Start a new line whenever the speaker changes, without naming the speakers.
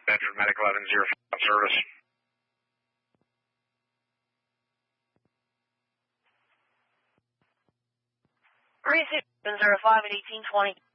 Bedford Medic 1105 on service.
Receive 05 at 1820.